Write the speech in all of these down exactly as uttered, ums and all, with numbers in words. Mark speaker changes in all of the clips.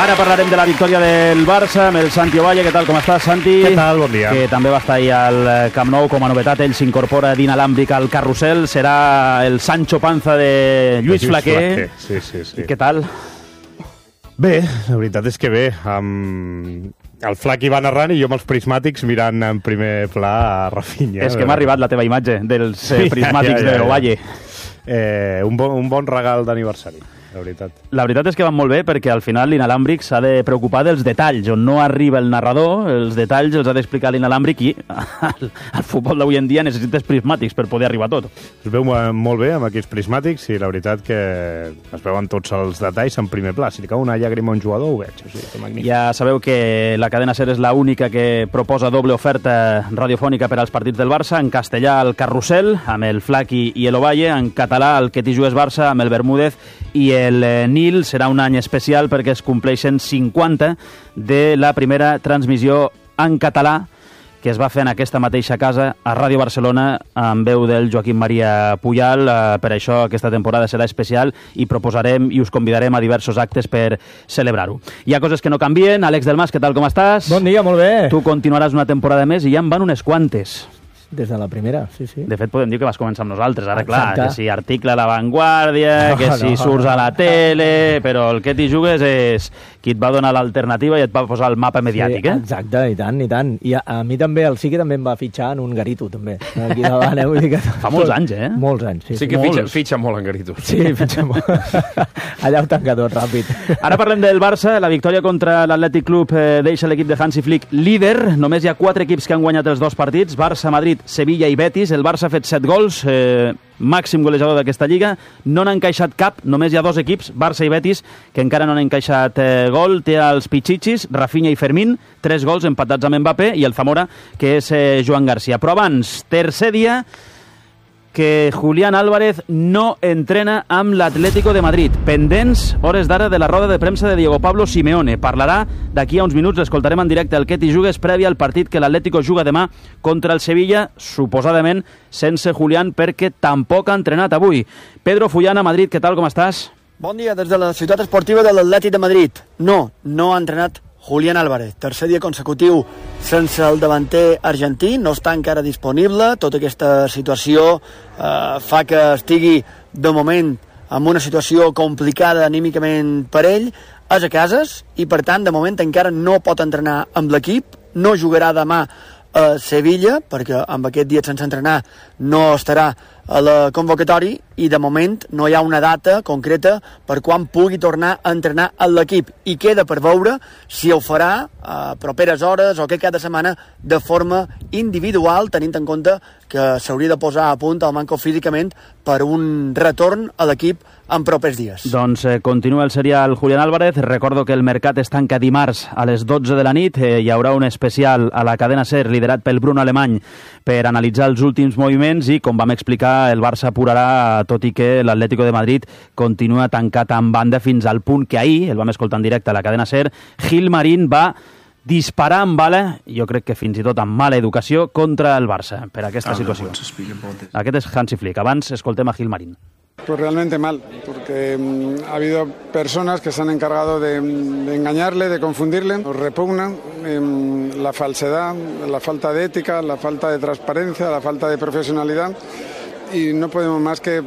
Speaker 1: Ara parlarem de la victòria del Barça amb el Santi Ovalle. Què tal, com estàs, Santi?
Speaker 2: Què tal? Bon dia.
Speaker 1: Que també va estar ahir al Camp Nou com a novetat. Ell s'incorpora d'inalàmbric al carrusel. Serà el Sancho Panza de Lluís,
Speaker 2: Lluís
Speaker 1: Flaquer.
Speaker 2: Flaquer. Sí, sí, sí.
Speaker 1: I què tal?
Speaker 2: Bé, la veritat és que bé. Um, el Flaqui va narrant i jo amb els prismàtics mirant en primer pla a Rafinha.
Speaker 1: És que m'ha arribat la teva imatge dels eh, prismàtics
Speaker 2: ja, ja, ja,
Speaker 1: de Ovalle.
Speaker 2: Eh, un, bon, un bon regal d'aniversari, la veritat.
Speaker 1: La veritat és que van molt bé perquè al final l'inalàmbric s'ha de preocupar dels detalls. On no arriba el narrador, els detalls els ha d'explicar l'inalàmbric i al, al futbol d'avui en dia necessites prismàtics per poder arribar a tot.
Speaker 2: Es veu molt bé amb aquells prismàtics i la veritat que es veuen tots els detalls en primer pla. Si li cau una llàgrima a un jugador ho veig. O sigui, que magnífic.
Speaker 1: Ja sabeu que la cadena SER és l'única que proposa doble oferta radiofònica per als partits del Barça. En castellà el Carrusel amb el Flaqui i el Ovalle, en català el Que t'hi jugues Barça amb el Bermúdez i el Nil. Serà un any especial perquè es compleixen cinquanta de la primera transmissió en català que es va fer en aquesta mateixa casa a Ràdio Barcelona amb veu del Joaquim Maria Puyal. Per això aquesta temporada serà especial i proposarem i us convidarem a diversos actes per celebrar-ho. Hi ha coses que no canvien. Àlex Delmas, què tal, com estàs?
Speaker 3: Bon dia, molt bé.
Speaker 1: Tu continuaràs una temporada més i ja en van unes quantes.
Speaker 3: Des de la primera, sí, sí.
Speaker 1: De fet, podem dir que vas començar amb nosaltres. Ara,
Speaker 3: Exacte.
Speaker 1: clar, que si article a La Vanguardia,
Speaker 3: no,
Speaker 1: que si
Speaker 3: no,
Speaker 1: surts
Speaker 3: no.
Speaker 1: a la tele, però el que t'hi jugues és qui et va donar l'alternativa i et va posar el mapa mediàtic,
Speaker 3: sí,
Speaker 1: eh?
Speaker 3: Exacte, i tant, i tant. I a, a mi també, el Siqui també em va fitxar en un garito, també. Aquí davant, eh? Vull dir que...
Speaker 1: Fa molts anys, eh?
Speaker 3: Molts anys, sí.
Speaker 4: Sí
Speaker 3: sí
Speaker 4: que fitxa,
Speaker 1: molts.
Speaker 4: fitxa molt en Garito.
Speaker 3: Sí, fitxa molt. Allà ho tanca tot, ràpid.
Speaker 1: Ara parlem del Barça. La victòria contra l'Atlètic Club eh, deixa l'equip de Hansi Flick líder. Només hi ha quatre equips que han guanyat els dos partits. Barça, Madrid, Sevilla i Betis. El Barça ha fet set gols, eh, màxim golejador d'aquesta lliga. No n'ha encaixat cap, només hi ha dos equips, Barça i Betis, que encara no han encaixat eh, gol. Té els Pichichis, Rafinha i Fermín, tres gols empatats amb Mbappé, i el Zamora, que és eh, Joan Garcia. Però abans, tercer dia que Julián Álvarez no entrena amb l'Atlético de Madrid. Pendents, hores d'ara, de la roda de premsa de Diego Pablo Simeone. Parlarà d'aquí a uns minuts, l'escoltarem en directe al Que t'hi jugues, prèvia al partit que l'Atlético juga demà contra el Sevilla, suposadament sense Julián perquè tampoc ha entrenat avui. Pedro Fullana, Madrid, què tal, com estàs?
Speaker 5: Bon dia des de la ciutat esportiva de l'Atlètic de Madrid. No, no ha entrenat Julián Álvarez, tercer dia consecutiu sense el davanter argentí, no està encara disponible. Tota aquesta situació eh, fa que estigui de moment en una situació complicada anímicament per ell. És a cases i per tant de moment encara no pot entrenar amb l'equip, no jugarà demà a Sevilla perquè amb aquest dia sense entrenar no estarà a la convocatori i de moment no hi ha una data concreta per quan pugui tornar a entrenar a l'equip i queda per veure si ho farà a properes hores o que cada setmana de forma individual, tenint en compte que s'hauria de posar a punt el manco físicament per un retorn a l'equip en propers dies.
Speaker 1: Doncs eh, continua el serial Julián Álvarez. Recordo que el mercat es tanca dimarts a les dotze de la nit. Eh, hi haurà un especial a la cadena SER liderat pel Bruno Alemany per analitzar els últims moviments i, com vam explicar, el Barça apurarà, tot i que l'Atlético de Madrid continua tancat en banda fins al punt que ahir, el vam escoltar en directe a la cadena SER, Gil Marín va disparar amb bala, jo crec que fins i tot amb mala educació, contra el Barça per aquesta situació. Aquest és Hansi Flick. Abans escoltem a Gil Marín.
Speaker 6: Pues realmente mal, porque um, ha habido personas que se han encargado de, de engañarle, de confundirle. Nos repugna um, la falsedad, la falta de ética, la falta de transparencia, la falta de profesionalidad. Y no podemos más que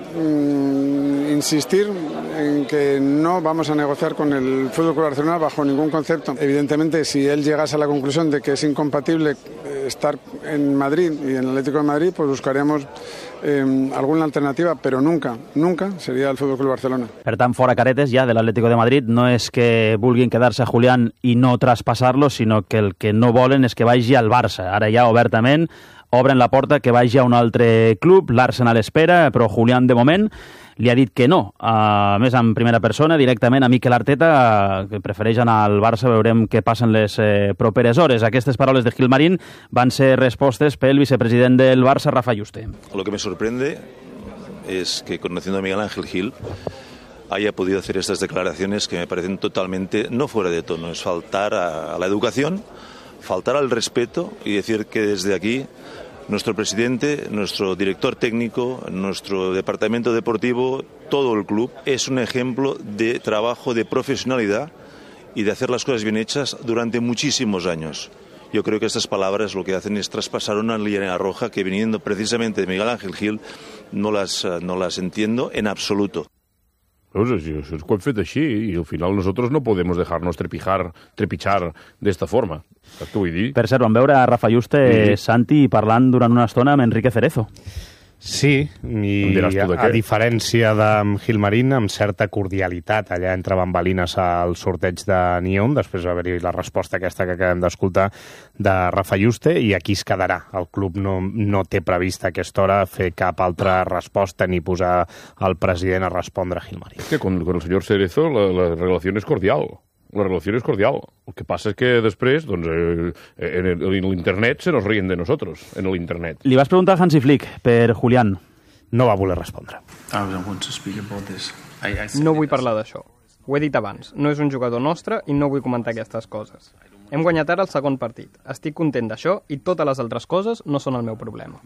Speaker 6: um, insistir en que no vamos a negociar con el F C Barcelona bajo ningún concepto. Evidentemente, si él llegase a la conclusión de que es incompatible estar en Madrid y en el Atlético de Madrid, pues buscaríamos eh, alguna alternativa, pero nunca, nunca sería el F C Barcelona.
Speaker 1: Per tant, fora caretes ja de l'Atlético de Madrid. No és que vulguin quedar-se a Julián i no traspassar-lo, sinó que el que no volen és que vagi al Barça. Ara ja obertament obren la porta que vagi a un altre club. L'Arsenal espera, però Julián de moment li ha dit que no. A més, en primera persona, directament a Mikel Arteta, que prefereix anar al Barça. Veurem què passen les eh, properes hores. Aquestes paraules de Gil Marín van ser respostes pel vicepresident del Barça, Rafa Yuste.
Speaker 7: Lo que me sorprende es que, conociendo a Miguel Ángel Gil, haya podido hacer estas declaraciones que me parecen totalmente no fuera de tono. Es faltar a, a la educación, faltar al respeto y decir que desde aquí nuestro presidente, nuestro director técnico, nuestro departamento deportivo, todo el club es un ejemplo de trabajo, de profesionalidad y de hacer las cosas bien hechas durante muchísimos años. Yo creo que estas palabras lo que hacen es traspasar una línea roja que, viniendo precisamente de Miguel Ángel Gil, no las, no las entiendo en absoluto.
Speaker 4: Pues eso es que han fet així y al final nosotros no podemos dejarnos trepijar, trepichar de esta forma. Saps què vull dir?
Speaker 1: Per cert, vam veure a Rafa Juste, sí. Santi, parlant durant una estona amb Enrique Cerezo.
Speaker 2: Sí, i a, a diferència de Gilmarín, amb certa cordialitat allà entre bambalines al sorteig de Nyon, després va haver-hi la resposta aquesta que acabem d'escoltar de Rafa Juste, i aquí es quedarà. El club no, no té previst a aquesta hora fer cap altra resposta ni posar el president a respondre a Gilmarín.
Speaker 4: Que con, con el señor Cerezo la, la relació és cordial. La relació és cordial. El que passa és que després, doncs, eh, en, el, en l'internet se nos ríen de nosotros, en l'internet.
Speaker 1: Li vas preguntar a Hansi Flick per Julián.
Speaker 2: No va voler respondre.
Speaker 8: No vull parlar d'això. Ho he dit abans. No és un jugador nostre i no vull comentar aquestes coses. Hem guanyat ara el segon partit. Estic content d'això i totes les altres coses no són el meu problema.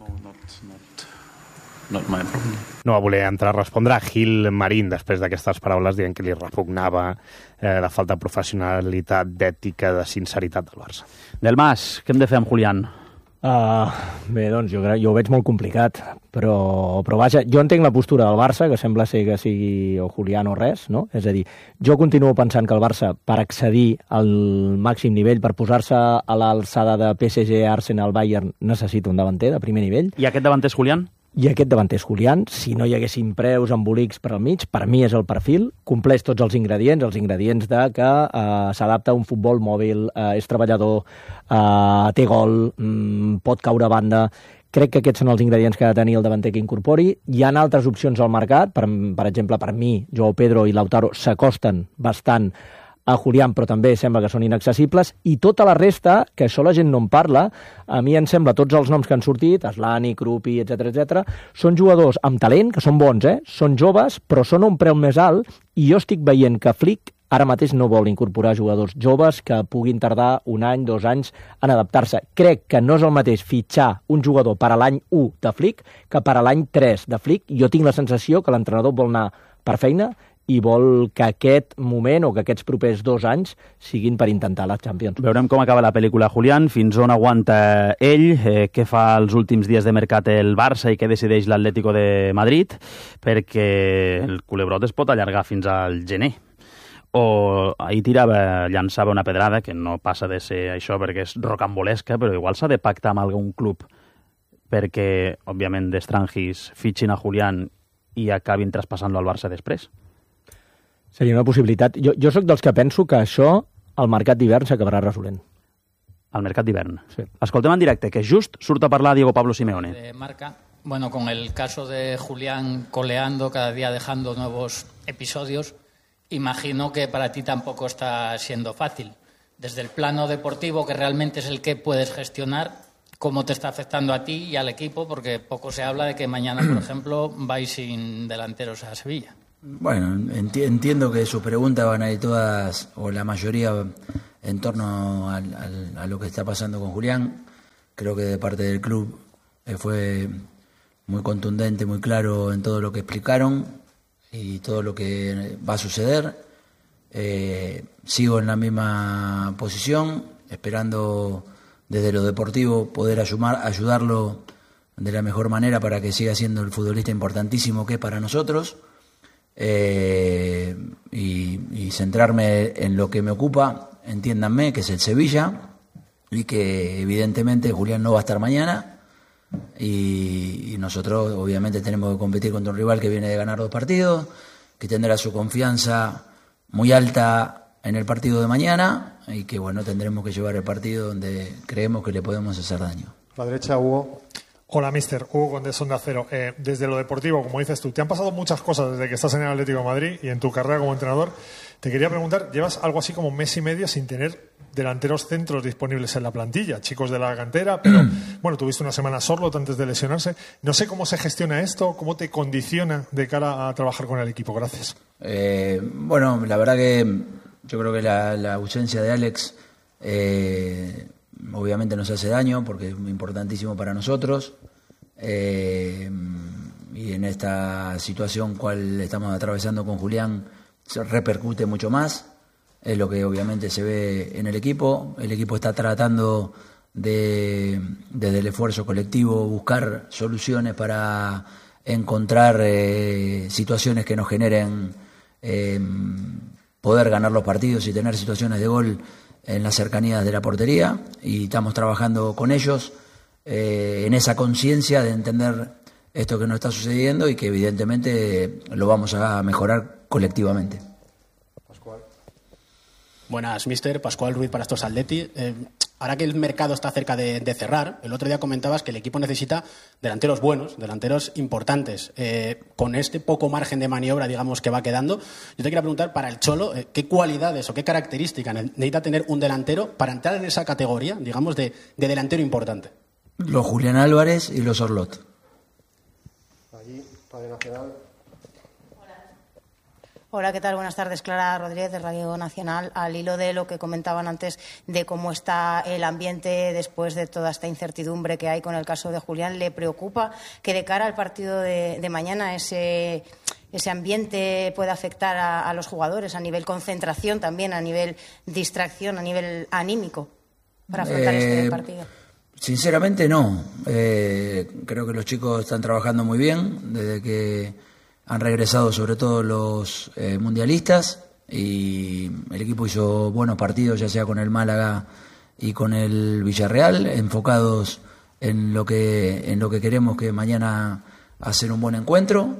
Speaker 2: No va voler entrar a respondre a Gilmarín després d'aquestes paraules dient que li repugnava eh, la falta de professionalitat, d'ètica, de sinceritat del Barça.
Speaker 1: Del Mas, què hem de fer amb Julián?
Speaker 3: Uh, bé, doncs jo, jo ho veig molt complicat, però, però vaja, jo entenc la postura del Barça, que sembla ser que sigui o Julián o res, no? És a dir, jo continuo pensant que el Barça, per accedir al màxim nivell, per posar-se a l'alçada de P S G, Arsenal, Bayern, necessita un davanter de primer nivell.
Speaker 1: I aquest davanter és Julián?
Speaker 3: I aquest davanter és Julián. Si no hi haguessin preus embolics per al mig, per mi és el perfil, compleix tots els ingredients, els ingredients de que eh, s'adapta a un futbol mòbil, eh, és treballador, eh, té gol, mm, pot caure a banda. Crec que aquests són els ingredients que ha de tenir el davanter que incorpori. Hi ha altres opcions al mercat, per, per exemple, per mi, Joao Pedro i Lautaro s'acosten bastant a Julián, però també sembla que són inaccessibles, i tota la resta, que això la gent no en parla, a mi em sembla, tots els noms que han sortit, Aslani, Krupi, etcètera, etcètera, són jugadors amb talent, que són bons, eh? Són joves, però són a un preu més alt, i jo estic veient que Flick ara mateix no vol incorporar jugadors joves que puguin tardar un any, dos anys en adaptar-se. Crec que no és el mateix fitxar un jugador per a l'any u de Flick que per a l'any tres de Flick. Jo tinc la sensació que l'entrenador vol anar per feina i vol que aquest moment o que aquests propers dos anys siguin per intentar la Champions.
Speaker 1: Veurem com acaba la pel·lícula Julián, fins on aguanta ell, eh, què fa els últims dies de mercat el Barça i què decideix l'Atlético de Madrid, perquè el culebrot es pot allargar fins al gener. O ahir tirava, llançava una pedrada, que no passa de ser això perquè és rocambolesca, però igual s'ha de pactar amb algun club perquè, òbviament, d'estrangis fitxin a Julián i acabin traspassant-lo al Barça després.
Speaker 3: Seria una possibilitat. Jo, jo sóc dels que penso que això al mercat d'hivern s'acabarà resolent.
Speaker 1: Al mercat d'hivern?
Speaker 3: Sí.
Speaker 1: Escoltem en directe, que just surt a parlar Diego Pablo Simeone.
Speaker 9: De marca, bueno, con el caso de Julián coleando, cada día dejando nuevos episodios, imagino que para ti tampoco está siendo fácil. Desde el plano deportivo, que realmente es el que puedes gestionar, ¿cómo te está afectando a ti y al equipo? Porque poco se habla de que mañana, por ejemplo, vais sin delanteros a Sevilla.
Speaker 10: Bueno, enti entiendo que sus preguntas van a ir todas, o la mayoría, en torno al, al, a lo que está pasando con Julián. Creo que de parte del club eh, fue muy contundente, muy claro en todo lo que explicaron y todo lo que va a suceder. Eh, sigo en la misma posición, esperando desde lo deportivo poder ayudar, ayudarlo de la mejor manera para que siga siendo el futbolista importantísimo que es para nosotros. Eh, y, y centrarme en lo que me ocupa, entiéndanme, que es el Sevilla, y que evidentemente Julián no va a estar mañana, y, y nosotros obviamente tenemos que competir contra un rival que viene de ganar dos partidos, que tendrá su confianza muy alta en el partido de mañana, y que bueno, tendremos que llevar el partido donde creemos que le podemos hacer daño.
Speaker 11: La derecha, Hugo. Hola, mister. Hugo Condés, Onda Cero. Eh, desde lo deportivo, como dices tú, te han pasado muchas cosas desde que estás en el Atlético de Madrid y en tu carrera como entrenador. Te quería preguntar, llevas algo así como un mes y medio sin tener delanteros centros disponibles en la plantilla, chicos de la cantera, pero bueno, tuviste una semana Sorloth antes de lesionarse. No sé cómo se gestiona esto, cómo te condiciona de cara a trabajar con el equipo. Gracias.
Speaker 10: Eh, bueno, la verdad que yo creo que la, la ausencia de Alex eh, obviamente nos hace daño porque es muy importantísimo para nosotros, eh, y en esta situación cual estamos atravesando con Julián se repercute mucho más, es lo que obviamente se ve en el equipo. El equipo está tratando de, desde el esfuerzo colectivo, buscar soluciones para encontrar eh, situaciones que nos generen eh, poder ganar los partidos y tener situaciones de gol en las cercanías de la portería, y estamos trabajando con ellos eh, en esa conciencia de entender esto que nos está sucediendo y que evidentemente lo vamos a mejorar colectivamente.
Speaker 12: Buenas, mister. Pascual Ruiz para estos Atleti. Eh, ahora que el mercado está cerca de, de cerrar, el otro día comentabas que el equipo necesita delanteros buenos, delanteros importantes. Eh, con este poco margen de maniobra, digamos, que va quedando, yo te quería preguntar, para el Cholo, eh, ¿qué cualidades o qué características necesita tener un delantero para entrar en esa categoría, digamos, de, de delantero importante?
Speaker 10: Los Julián Álvarez y los Orlot.
Speaker 12: Allí, Radio Nacional.
Speaker 13: Hola, ¿qué tal? Buenas tardes. Clara Rodríguez, de Radio Nacional. Al hilo de lo que comentaban antes de cómo está el ambiente después de toda esta incertidumbre que hay con el caso de Julián, ¿le preocupa que de cara al partido de, de mañana ese, ese ambiente pueda afectar a, a los jugadores a nivel concentración, también a nivel distracción, a nivel anímico para afrontar eh, este partido?
Speaker 10: Sinceramente no. Eh, creo que los chicos están trabajando muy bien desde que han regresado, sobre todo los eh, mundialistas, y el equipo hizo buenos partidos, ya sea con el Málaga y con el Villarreal, enfocados en lo que en lo que queremos, que mañana hacer un buen encuentro,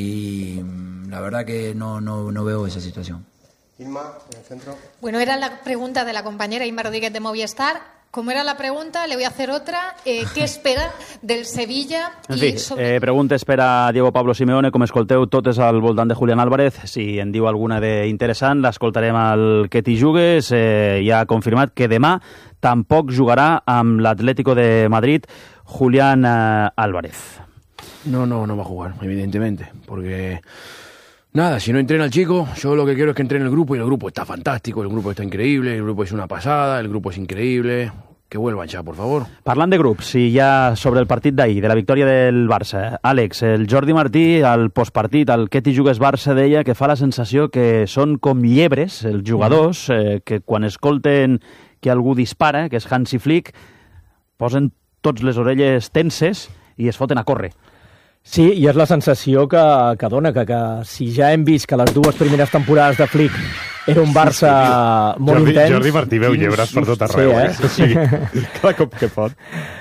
Speaker 10: y la verdad que no, no, no veo esa situación.
Speaker 12: Inma, en el centro.
Speaker 14: Bueno, era la pregunta de la compañera Inma Rodríguez de Movistar. Como era la pregunta, le voy a hacer otra. Eh, què espera del Sevilla?
Speaker 1: En fi,
Speaker 14: sobre...
Speaker 1: eh, preguntes per a Diego Pablo Simeone. Com escolteu, totes al voltant de Julián Álvarez. Si en diu alguna d'interessant, l'escoltarem al Que t'hi jugues. Eh, ja ha confirmat que demà tampoc jugarà amb l'Atlético de Madrid Julián eh, Álvarez.
Speaker 15: No, no, no va a jugar, evidentemente, porque... Nada, si no entrena el chico, yo lo que quiero es que entrene el grupo, y el grupo está fantástico, el grupo está increíble, el grupo es una pasada, el grupo es increíble. Que vuelvan ya, por favor.
Speaker 1: Parlant de grups, i ja sobre el partit d'ahir, de la victòria del Barça, Àlex, el Jordi Martí, al postpartit, al Que t'hi jugues Barça, deia que fa la sensació que són com llebres, els jugadors, eh, que quan escolten que algú dispara, que és Hansi Flick, posen tots les orelles tenses i es foten a córrer.
Speaker 3: Sí, i és la sensació que, que dona, que, que si ja hem vist que les dues primeres temporades de Flick era un Barça sí, sí. molt
Speaker 2: Jordi,
Speaker 3: intens...
Speaker 2: Jordi Martí veu llebres per tot arreu. Sí, eh? Sí. Cada cop que pot.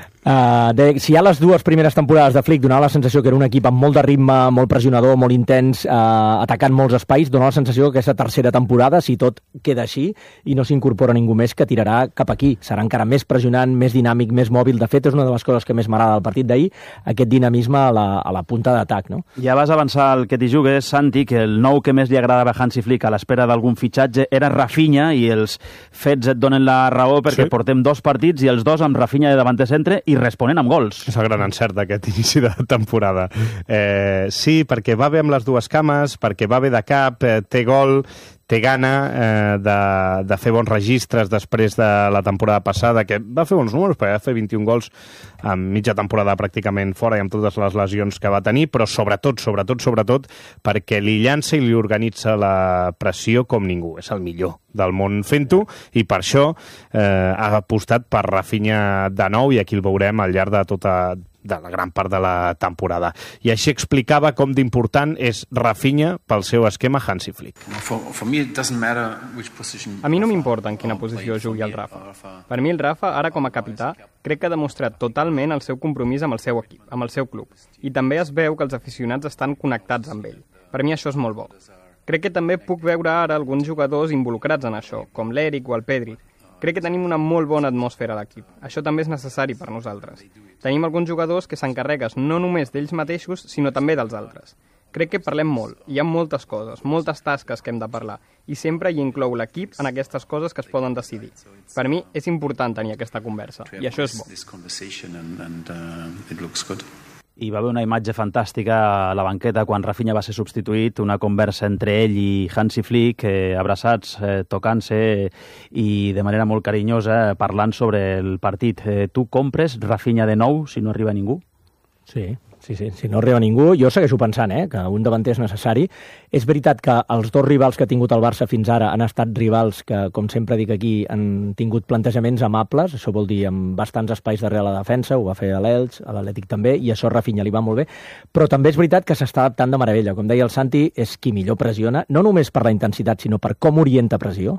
Speaker 3: Uh, de, si ja les dues primeres temporades de Flick donava la sensació que era un equip amb molt de ritme, molt pressionador, molt intens, uh, atacant molts espais, donava la sensació que aquesta tercera temporada, si tot queda així i no s'incorpora ningú més, que tirarà cap aquí. Serà encara més pressionant, més dinàmic, més mòbil. De fet, és una de les coses que més m'agrada del partit d'ahir, aquest dinamisme a la, a la punta d'atac. No?
Speaker 1: Ja vas avançar al Que t'hi jugues, Santi, que el nou que més li agradava a Hansi Flick a l'espera d'algun fitxatge era Rafinha, i els fets et donen la raó, perquè sí. Portem dos partits i els dos amb Rafinha de davanter centre i responent amb gols.
Speaker 2: És el gran encert d'aquest inici de temporada. Eh, sí, perquè va bé amb les dues cames, perquè va bé de cap, eh, té gol, té gana eh, de, de fer bons registres després de la temporada passada, que va fer bons números, perquè va fer vint-i-un gols en mitja temporada pràcticament fora i amb totes les lesions que va tenir, però sobretot, sobretot, sobretot, perquè li llança i li organitza la pressió com ningú. És el millor del món fent-ho, i per això eh, ha apostat per Rafinha de nou, i aquí el veurem al llarg de tota de la gran part de la temporada. I així explicava com d'important és Rafinha pel seu esquema Hansi Flick.
Speaker 8: A mi no m'importa en quina posició jugui el Rafa. Per mi el Rafa, ara com a capità, crec que ha demostrat totalment el seu compromís amb el seu equip, amb el seu club. I també es veu que els aficionats estan connectats amb ell. Per mi això és molt bo. Crec que també puc veure ara alguns jugadors involucrats en això, com l'Eric o el Pedri. Crec que tenim una molt bona atmosfera a l'equip. Això també és necessari per nosaltres. Tenim alguns jugadors que s'encarreguen no només d'ells mateixos, sinó també dels altres. Crec que parlem molt. Hi ha moltes coses, moltes tasques que hem de parlar, i sempre hi inclou l'equip en aquestes coses que es poden decidir. Per mi és important tenir aquesta conversa, i això és bo.
Speaker 1: I va haver una imatge fantàstica a la banqueta quan Rafinha va ser substituït, una conversa entre ell i Hansi Flick, eh, abraçats, eh, tocant-se i de manera molt carinyosa parlant sobre el partit. Eh, tu compres Rafinha de nou si no arriba ningú?
Speaker 3: Sí, Sí, sí, si no arriba ningú, jo segueixo pensant eh, que un davanter és necessari. És veritat que els dos rivals que ha tingut el Barça fins ara han estat rivals que, com sempre dic aquí, han tingut plantejaments amables, això vol dir amb bastants espais darrere la defensa, ho va fer a l'Elx, a l'Atlètic també, i això a Rafinha li va molt bé, però també és veritat que s'està adaptant de meravella. Com deia el Santi, és qui millor pressiona, no només per la intensitat, sinó per com orienta pressió.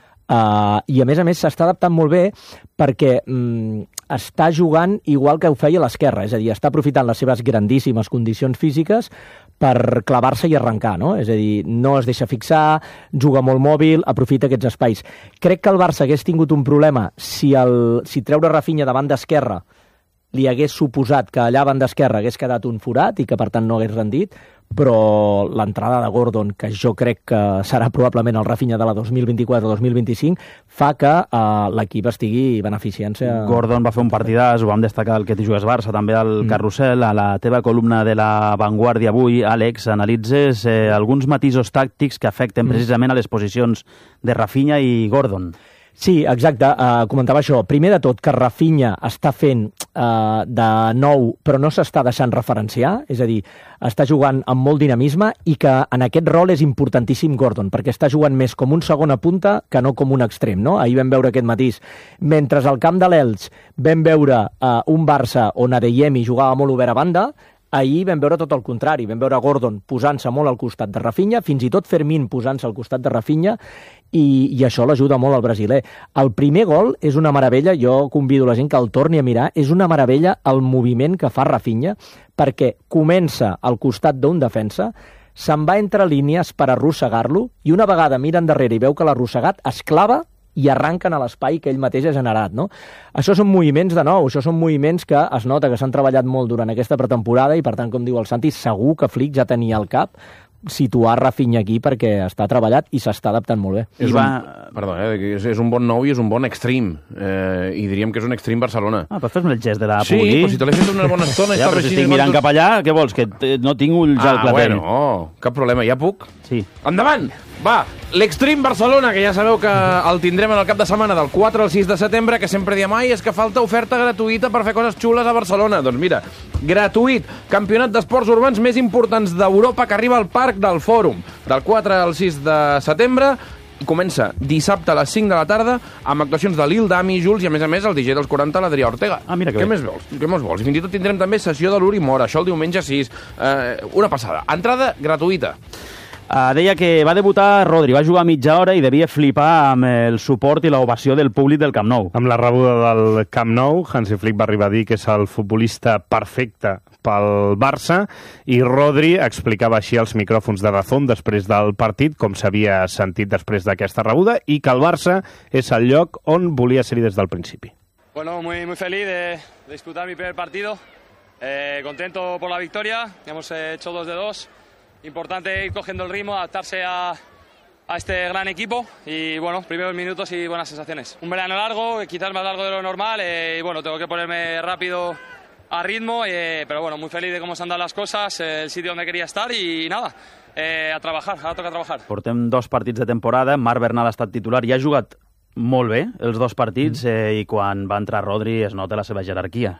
Speaker 3: Uh, I a més a més s'està adaptant molt bé perquè mm, està jugant igual que ho feia a l'esquerra, és a dir, està aprofitant les seves grandíssimes condicions físiques per clavar-se i arrencar, no? És a dir, no es deixa fixar, juga molt mòbil, aprofita aquests espais. Crec que el Barça hagués tingut un problema si, el, si treure Rafinha davant d'esquerra li hagués suposat que allà davant d'esquerra hagués quedat un forat i que per tant no hagués rendit, però l'entrada de Gordon, que jo crec que serà probablement el Rafinha de la dos mil vint-i-quatre dos mil vint-i-cinc, fa que uh, l'equip estigui beneficiant-se.
Speaker 1: Gordon va fer un partidàs, ho vam destacar el que t'hi jugues Barça, també al mm. Carrusel, a la teva columna de la Vanguardia avui, Àlex, analitzes eh, alguns matisos tàctics que afecten mm. precisament a les posicions de Rafinha i Gordon.
Speaker 3: Sí, exacte, uh, comentava això. Primer de tot, que Rafinha està fent uh, de nou, però no s'està deixant referenciar, és a dir, està jugant amb molt dinamisme i que en aquest rol és importantíssim Gordon, perquè està jugant més com un segona punta que no com un extrem, no? Ahir vam veure aquest matís. Mentre al camp de l'Elx vam veure uh, un Barça on Adeyemi jugava molt obert a banda, ahir vam veure tot el contrari, vam veure Gordon posant-se molt al costat de Rafinha, fins i tot Fermín posant-se al costat de Rafinha, i, i això l'ajuda molt al brasiler. El primer gol és una meravella, jo convido la gent que el torni a mirar, és una meravella el moviment que fa Rafinha, perquè comença al costat d'un defensa, se'n va entre línies per arrossegar-lo, i una vegada mira endarrere i veu que l'ha arrossegat, es clava i arranquen a l'espai que ell mateix ha generat, no? Això són moviments de nou, això són moviments que es nota que s'han treballat molt durant aquesta pretemporada i, per tant, com diu el Santi, segur que Flick ja tenia al cap situar Rafinha aquí perquè està treballat i s'està adaptant molt bé.
Speaker 15: És, va... un, perdó, eh, és, és un bon nou i és un bon extrem, eh, i diríem que és un extrem Barcelona.
Speaker 1: Ah, però fes-me el gest de la
Speaker 15: sí,
Speaker 1: Pugui.
Speaker 15: Sí, però si te l'he fet una bona estona...
Speaker 1: ja, però si estic mirant cap allà, què vols? Que no tinc ulls
Speaker 15: ah,
Speaker 1: al clatell.
Speaker 15: Ah, bueno, oh, cap problema, ja puc?
Speaker 1: Sí.
Speaker 15: Endavant! Va, l'Extreme Barcelona, que ja sabeu que el tindrem en el cap de setmana del quatre al sis de setembre, que sempre diem, ai, és que falta oferta gratuïta per fer coses xules a Barcelona. Doncs mira, gratuït, campionat d'esports urbans més importants d'Europa que arriba al Parc del Fòrum. Del quatre al sis de setembre, comença dissabte a les cinc de la tarda amb actuacions de Lil Dami, Jules i a més a més el D J dels quaranta, l'Adrià Ortega.
Speaker 1: Ah, mira que
Speaker 15: Què
Speaker 1: bé.
Speaker 15: més vols? Què més vols? I fins i tot tindrem també sessió de l'Uri Mora, això el diumenge sis. Eh, una passada. Entrada gratuïta.
Speaker 1: Uh, deia que va debutar Rodri, va jugar mitja hora i devia flipar amb el suport i l'ovació del públic del Camp Nou.
Speaker 2: Amb la rebuda del Camp Nou, Hansi Flick va arribar a dir que és el futbolista perfecte pel Barça i Rodri explicava així als micròfons de Dazón després del partit com s'havia sentit després d'aquesta rebuda i que el Barça és el lloc on volia ser-hi des del principi.
Speaker 16: Bueno, muy, muy feliz de, de disputar mi primer partido, eh, contento por la victoria, hemos hecho dos de dos. Importante ir cogiendo el ritmo, adaptarse a, a este gran equipo y bueno, primeros minutos y buenas sensaciones. Un verano largo, quizás más largo de lo normal eh, y bueno, tengo que ponerme rápido a ritmo, eh, pero bueno, muy feliz de cómo se han dado las cosas, eh, el sitio donde quería estar y nada, eh, a trabajar, ara toca trabajar.
Speaker 1: Portem dos partits de temporada, Marc Bernal ha estat titular i ha jugat molt bé els dos partits eh, i quan va entrar Rodri es nota la seva jerarquia.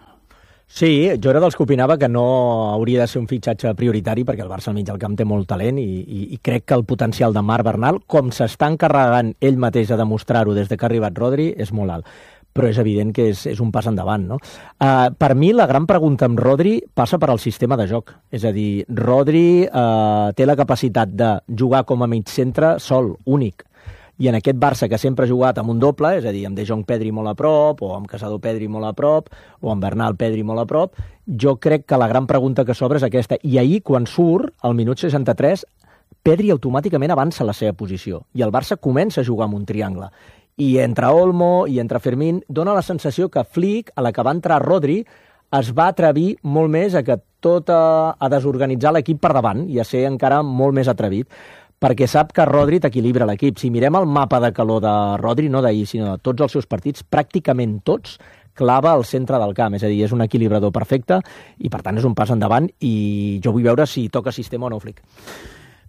Speaker 3: Sí, jo era dels que opinava que no hauria de ser un fitxatge prioritari perquè el Barça al mig del camp té molt talent i, i, i crec que el potencial de Marc Bernal, com s'està encarregant ell mateix a demostrar-ho des de que ha arribat Rodri, és molt alt. Però és evident que és, és un pas endavant, no? Uh, per mi, la gran pregunta amb Rodri passa per al sistema de joc. És a dir, Rodri uh, té la capacitat de jugar com a mig centre sol, únic. I en aquest Barça que sempre ha jugat amb un doble, és a dir, amb De Jong Pedri molt a prop, o amb Casado Pedri molt a prop, o amb Bernal Pedri molt a prop, jo crec que la gran pregunta que s'obre és aquesta. I ahir, quan surt, al minut seixanta-tres, Pedri automàticament avança la seva posició, i el Barça comença a jugar amb un triangle. I entre Olmo i entre Fermín dona la sensació que Flick, a la que va entrar Rodri, es va atrevir molt més a que tot a, a desorganitzar l'equip per davant i a ser encara molt més atrevit, perquè sap que Rodri t'equilibra l'equip. Si mirem el mapa de calor de Rodri, no d'ahir, sinó de tots els seus partits, pràcticament tots clava al centre del camp, és a dir, és un equilibrador perfecte i per tant és un pas endavant i jo vull veure si toca sistema o no Flick.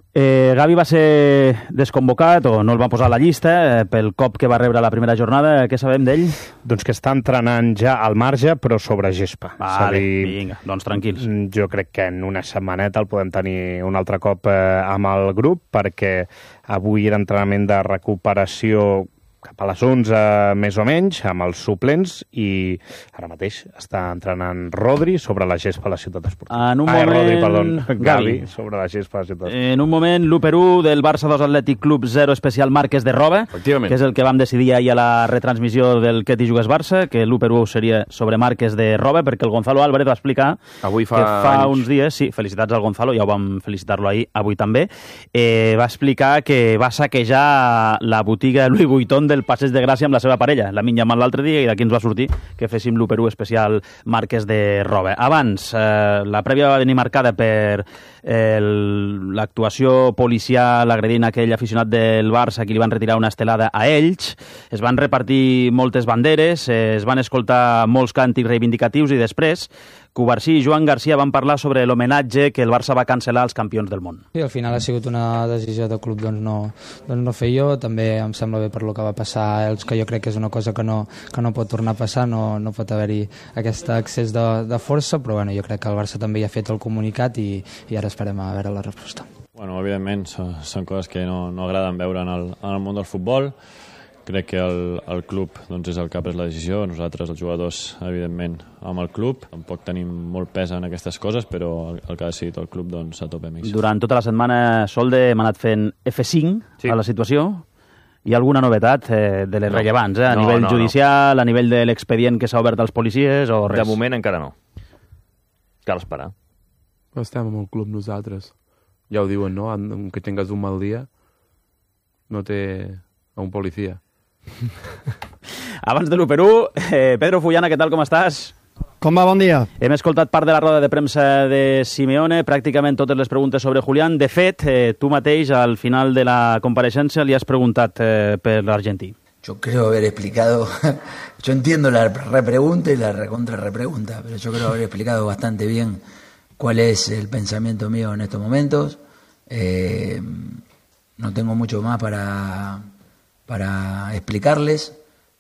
Speaker 1: Eh, Gavi va ser desconvocat o no el va posar a la llista eh, pel cop que va rebre a la primera jornada. Què sabem d'ell?
Speaker 2: Doncs que està entrenant ja al marge, però sobre gespa.
Speaker 1: Vale, dir, vinga, doncs tranquils.
Speaker 2: Jo crec que en una setmaneta el podem tenir un altre cop eh, amb el grup, perquè avui era entrenament de recuperació cap a les onze, més o menys, amb els suplents, i ara mateix està entrenant Rodri sobre la gespa a la ciutat esportiva.
Speaker 1: En un
Speaker 2: ah,
Speaker 1: moment...
Speaker 2: Rodri, perdó, Gavi,
Speaker 1: Gavi
Speaker 2: sobre la gespa a la ciutat esportiva.
Speaker 1: En un moment, l'u per u del Barça dos Atlètic Club zero especial Marques de Roba, que és el que vam decidir ahir a la retransmissió del Que t'hi jugues Barça, que l'u per u seria sobre Marques de Roba, perquè el Gonzalo Álvarez va explicar
Speaker 17: avui fa
Speaker 1: que fa
Speaker 17: anys.
Speaker 1: uns dies, sí, felicitats al Gonzalo, ja ho vam felicitar-lo ahir, avui també, eh, va explicar que va saquejar la botiga Louis Vuitton del Passeig de Gràcia amb la seva parella, la Minyamal l'altre dia, i d'aquí ens va sortir que féssim l'u per u especial Marques de Roba. Abans, eh, la prèvia va venir marcada per eh, l'actuació policial agredint aquell aficionat del Barça que li van retirar una estelada a Elx. Es van repartir moltes banderes, eh, es van escoltar molts càntics reivindicatius i després Cubarsí i Joan Garcia van parlar sobre l'homenatge que el Barça va cancel·lar als campions del món.
Speaker 18: Sí, al final ha sigut una decisió del club doncs no, doncs no fer jo, també em sembla bé per lo que va passar a Elx, que jo crec que és una cosa que no, que no pot tornar a passar, no, no pot haver-hi aquest excés de, de força, però bueno, jo crec que el Barça també ja ha fet el comunicat i, i ara esperem a veure la resposta.
Speaker 19: Bueno, evidentment, són, són coses que no, no agraden veure en el, en el món del futbol. Crec que el, el club doncs, és el que ha pres la decisió, nosaltres, els jugadors, evidentment, amb el club. Tampoc tenim molt pes en aquestes coses, però el, el que ha decidit el club doncs, a tope amics.
Speaker 1: Durant tota la setmana, Solde, hem anat fent efe cinc sí. a la situació. Hi ha alguna novetat eh, de les no. rellevants, eh? a no, nivell no, judicial, no. a nivell de l'expedient que s'ha obert als policies o res?
Speaker 17: De moment encara no. Cal esperar.
Speaker 20: Estem amb el club nosaltres. Ja ho diuen, no? Que tingues un mal dia, no té a un policia.
Speaker 1: Abans de l'u per u, eh, Pedro Fullana, què tal, com estàs?
Speaker 21: Com va, bon dia.
Speaker 1: Hem escoltat part de la roda de premsa de Simeone, pràcticament totes les preguntes sobre Julián. De fet, eh, tu mateix, al final de la compareixença, li has preguntat eh, per l'argentí.
Speaker 10: Yo creo haber explicado, yo entiendo la repregunta y la recontra repregunta, pero yo creo haber explicado bastante bien cuál es el pensamiento mío en estos momentos. Eh, no tengo mucho más para... para explicarles.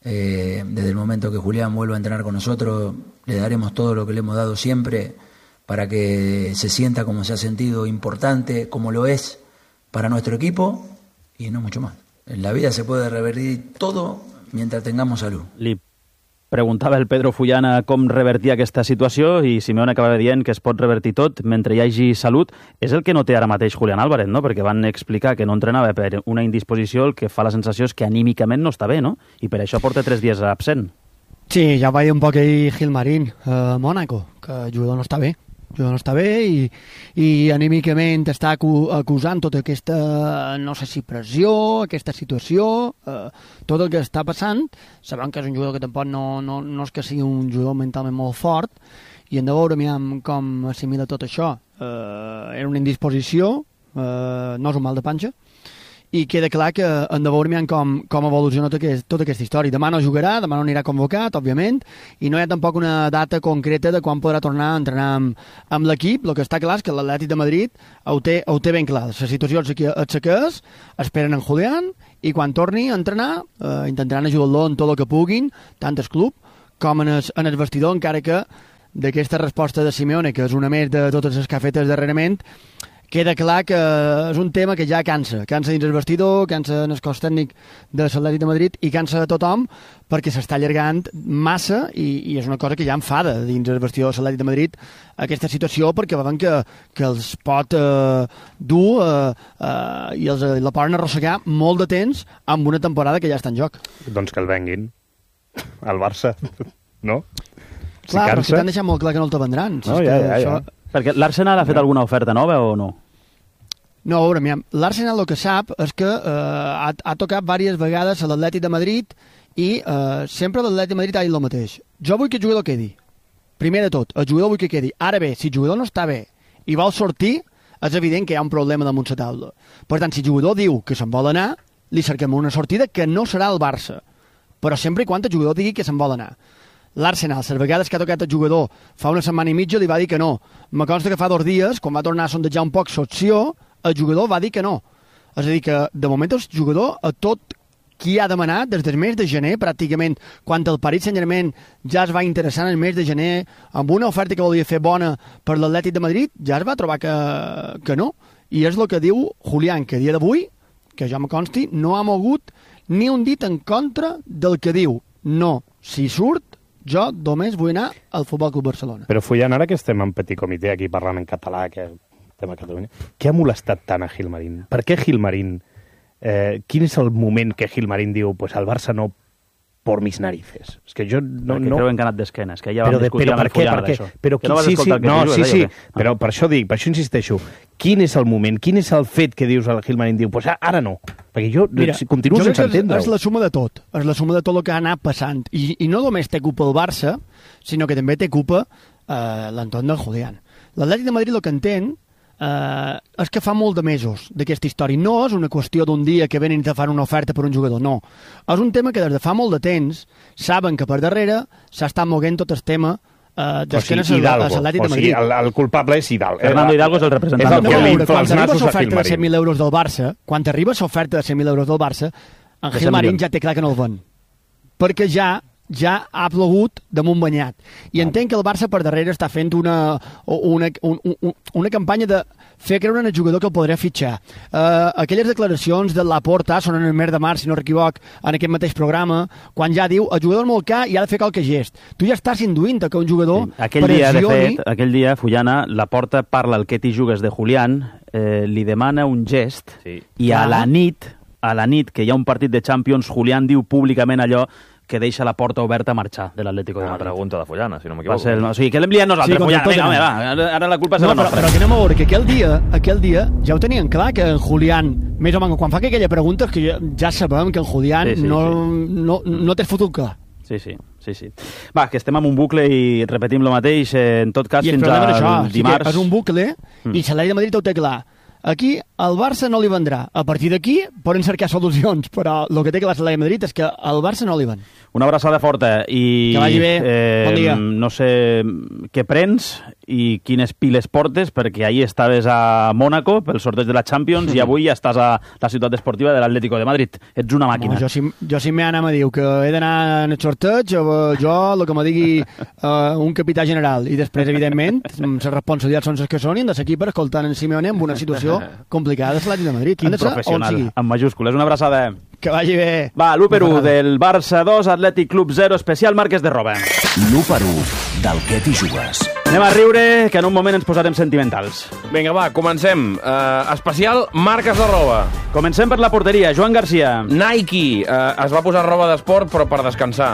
Speaker 10: Eh, desde el momento que Julián vuelva a entrenar con nosotros, le daremos todo lo que le hemos dado siempre para que se sienta como se ha sentido importante, como lo es para nuestro equipo, y no mucho más. En la vida se puede revertir todo mientras tengamos salud.
Speaker 1: Li preguntava el Pedro Fullana com revertir aquesta situació i Simeone acabava dient que es pot revertir tot mentre hi hagi salut. És el que no té ara mateix Julián Álvarez, no? Perquè van explicar que no entrenava per una indisposició, el que fa la sensació és que anímicament no està bé, no? I per això porta tres dies absent.
Speaker 21: Sí, ja va dir un poc ahir Gilmarín, a eh, Mònaco, que el jugador no està bé. El jugador no està bé i, i anímicament està acu acusant tota aquesta, no sé si pressió, aquesta situació, eh, tot el que està passant. Sabem que és un jugador que tampoc no, no, no és que sigui un jugador mentalment molt fort, i hem de veure com assimila tot això. Eh, era una indisposició, eh, no és un mal de panxa, i queda clar que hem de veure com, com evoluciona tota aquesta, tota aquesta història. Demà no jugarà, demà no anirà convocat, òbviament, i no hi ha tampoc una data concreta de quan podrà tornar a entrenar amb, amb l'equip. El que està clar és que l'Atlètic de Madrid ho té, ho té ben clar. La situació és que és, esperen en Julián, i quan torni a entrenar eh, intentaran ajudar-lo en tot el que puguin, tant el club com en el, en el vestidor, encara que d'aquesta resposta de Simeone, que és una més de totes les que ha fet darrerament, queda clar que és un tema que ja cansa. Cansa dins el vestidor, cansa en el cos tècnic de l'Atlètic de Madrid i cansa de tothom perquè s'està allargant massa i, i és una cosa que ja enfada dins el vestidor de l'Atlètic de Madrid aquesta situació, perquè veuen que, que els pot eh, dur eh, eh, i els, la poden arrossegar molt de temps amb una temporada que ja està en joc.
Speaker 2: Doncs que el venguin al Barça, no?
Speaker 21: Clar, si però si t'han deixat molt clar que no el te vendran. Si
Speaker 2: no, ja, ja, ja.
Speaker 21: Això...
Speaker 1: Perquè l'Arsenal ha fet alguna oferta nova o no?
Speaker 21: No, a veure, l'Arsenal el que sap és que eh, ha, ha tocat diverses vegades a l'Atlètic de Madrid i eh, sempre l'Atlètic de Madrid ha dit el mateix. Jo vull que el jugador quedi. Primer de tot, el jugador vull que quedi. Ara bé, si el jugador no està bé i vol sortir, és evident que hi ha un problema damunt la taula. Per tant, si el jugador diu que se'n vol anar, li cerquem una sortida que no serà el Barça. Però sempre i quan el jugador digui que se'n vol anar. L'Arsenal, les vegades que ha tocat el jugador fa una setmana i mitja, li va dir que no. Me consta que fa dos dies, quan va tornar a sondejar un poc l'opció, el jugador va dir que no. És a dir, que de moment el jugador a tot qui ha demanat des del mes de gener, pràcticament, quan el Paris Saint-Germain ja es va interessar en el mes de gener amb una oferta que volia fer bona per l'Atlètic de Madrid, ja es va trobar que, que no. I és el que diu Julián, que a dia d'avui, que jo me consti, no ha mogut ni un dit en contra del que diu. No, si surt, jo només vull anar al Futbol Club Barcelona.
Speaker 2: Però Fullan, ara que estem en petit comitè aquí parlant en català, que estem a Catalunya, què ha molestat tant a Gilmarín? Per què Gilmarín... Eh, quin és el moment que Gilmarín diu pues al Barça no por mis narices? És que jo no...
Speaker 1: Perquè
Speaker 2: no...
Speaker 1: creuen que ha anat d'esquena, és que ja
Speaker 2: però
Speaker 1: vam discutir amb el Fullan d'això.
Speaker 2: Però
Speaker 1: que no vas
Speaker 2: sí,
Speaker 1: escoltar
Speaker 2: sí,
Speaker 1: el que
Speaker 2: no,
Speaker 1: dius,
Speaker 2: sí, sí,
Speaker 1: ah.
Speaker 2: però per això dic, per això insisteixo, quin és el moment, quin és el fet que dius al Gilmarín, diu, pues ara no, perquè jo Mira, continuo sense entendre-ho.
Speaker 21: És, és la suma de tot, és la suma de tot el que ha anat passant, i, i no només té culpa el Barça, sinó que també té culpa eh, l'entorn del Julián. L'Atlètic de Madrid el que entén Uh, és que fa molt de mesos d'aquesta història. No és una qüestió d'un dia que venen i te fan una oferta per un jugador, no. És un tema que des de fa molt de temps saben que per darrere s'ha estat moguent tot el tema uh, d'esquena
Speaker 2: o sigui,
Speaker 21: a l'Atlètic de Madrid.
Speaker 2: O sigui, el, el culpable és Hidalgo.
Speaker 1: Fernando Hidalgo és el representant.
Speaker 21: És el que no, quan arriba l'oferta de cent mil euros del Barça, quan arriba l'oferta de cent mil euros del Barça, en Gilmarín ja té clar que no el ven. Perquè ja ja ha plogut damunt banyat. I entenc que el Barça per darrere està fent una, una, una, una campanya de fer creure en el jugador que el podrà fitxar. Uh, aquelles declaracions de Laporta són en el mes de març, si no m'equivoc, en aquest mateix programa, quan ja diu el jugador és molt car i ha de fer qualque gest. Tu ja estàs induint que un jugador sí.
Speaker 1: aquell
Speaker 21: pressioni...
Speaker 1: dia, de fet, aquell dia, Fullana, Laporta parla al que t'hi jugues de Julián, eh, li demana un gest sí. i a la nit, a la nit que hi ha un partit de Champions, Julián diu públicament allò que deixa la porta oberta a marxar de l'Atlético de Madrid.
Speaker 17: Una pregunta de Fullana, si no m'equivoco.
Speaker 1: El... O sigui, que l'hem liat nosaltres, sí, Fullana. Vinga, home, va, ara la culpa és no, la nostra.
Speaker 21: Però, però que anem a veure que aquell dia, aquell dia ja ho tenien clar, que en Julián, més o menys, quan fa aquella pregunta, que ja, ja sabem que en Julián sí, sí, no, sí. no, no té fotut clar.
Speaker 1: Sí, sí, sí, sí. Va, que estem en un bucle i repetim el mateix, eh, en tot cas,
Speaker 21: I
Speaker 1: fins al
Speaker 21: això,
Speaker 1: dimarts.
Speaker 21: Sí, és un bucle mm. i l'Atlètic de Madrid ho té clar. Aquí el Barça no li vendrà. A partir d'aquí poden cercar solucions, però el que té que l'Atlètic de Madrid és que el Barça no li ven.
Speaker 1: Una abraçada forta i...
Speaker 21: Que vagi bé.
Speaker 1: Eh,
Speaker 21: bon dia.
Speaker 1: No sé què prens i quines piles portes, perquè ahir estaves a Mònaco pel sorteig de la Champions i avui ja estàs a la ciutat esportiva de l'Atlético de Madrid. Ets una màquina.
Speaker 21: No, jo, si, jo si m'anà me diu que he d'anar en el sorteig, jo el que me digui uh, un capità general. I després, evidentment, les responsabilitats són les que són i hem de ser aquí per escoltar en Simeone en una situació complicada de l'Atlètic de Madrid.
Speaker 1: Quin professional, amb majúscules. Una abraçada.
Speaker 21: Que vagi bé.
Speaker 1: Va, l'u per u del Barça dos, Atlètic Club zero, especial Marques de Roba.
Speaker 5: l'u per u del que t'hi jugues.
Speaker 1: Anem a riure, que en un moment ens posarem sentimentals.
Speaker 15: Vinga, va, comencem. Uh, especial Marques de Roba.
Speaker 1: Comencem per la porteria, Joan Garcia.
Speaker 15: Nike uh, es va posar roba d'esport, però per descansar.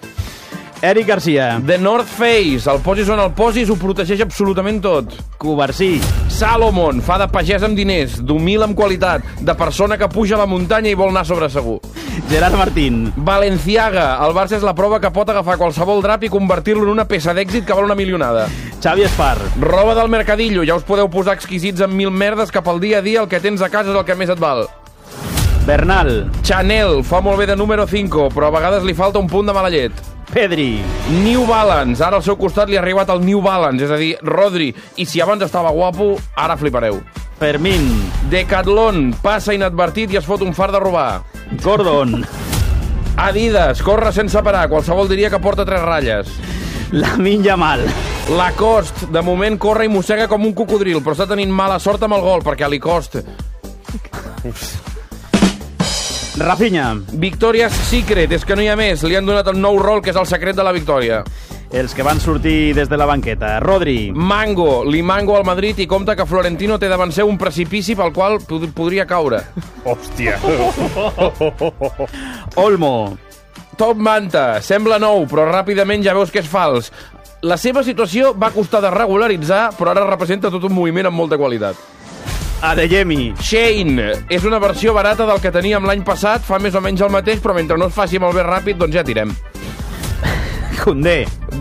Speaker 1: Eric Garcia.
Speaker 15: The North Face, el posis on el posis ho protegeix absolutament tot.
Speaker 1: Covarsí.
Speaker 15: Salomon, fa de pagès amb diners, d'humil amb qualitat, de persona que puja a la muntanya i vol anar sobre segur.
Speaker 1: Gerard Martín.
Speaker 15: Balenciaga, el Barça és la prova que pot agafar qualsevol drap i convertir-lo en una peça d'èxit que val una milionada.
Speaker 1: Xavi Espar.
Speaker 15: Roba del Mercadillo, ja us podeu posar exquisits amb mil merdes que pel dia a dia el que tens a casa és el que més et val.
Speaker 1: Bernal.
Speaker 15: Chanel, fa molt bé de número cinco, però a vegades li falta un punt de mala llet.
Speaker 1: Pedri.
Speaker 15: New Balance, ara al seu costat li ha arribat el New Balance, és a dir, Rodri, i si abans estava guapo, ara flipareu.
Speaker 1: Fermín.
Speaker 15: Decathlon, passa inadvertit i es fot un far de robar.
Speaker 1: Gordon.
Speaker 15: Adidas, corre sense parar, qualsevol diria que porta tres ratlles.
Speaker 1: Lamine Yamal.
Speaker 15: Lacoste, de moment corre i mossega com un cocodril, però està tenint mala sort amb el gol, perquè li costa.
Speaker 1: Rafinha.
Speaker 15: Victoria's Secret, és que no hi ha més. Li han donat el nou rol, que és el secret de la victòria.
Speaker 1: Els que van sortir des de la banqueta. Rodri.
Speaker 15: Mango. Li mango al Madrid i compta que Florentino té davant seu un precipici pel qual pod podria caure.
Speaker 2: Hòstia.
Speaker 1: Olmo.
Speaker 15: Top Manta. Sembla nou, però ràpidament ja veus que és fals. La seva situació va costar de regularitzar, però ara representa tot un moviment amb molta qualitat.
Speaker 1: Adeyemi.
Speaker 15: Shane. És una versió barata del que teníem l'any passat, fa més o menys el mateix, però mentre no es faci molt bé ràpid, doncs ja tirem.
Speaker 1: Koundé.